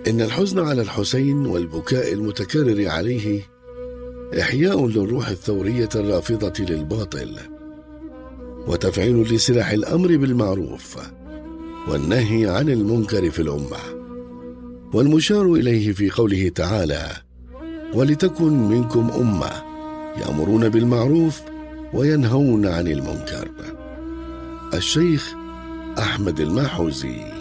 إن الحزن على الحسين والبكاء المتكرر عليه إحياء للروح الثورية الرافضة للباطل، وتفعيل لسلاح الأمر بالمعروف والنهي عن المنكر في الأمة. والمشار إليه في قوله تعالى: ولتكن منكم أمة يأمرون بالمعروف وينهون عن المنكر. الشيخ أحمد الماحوزي.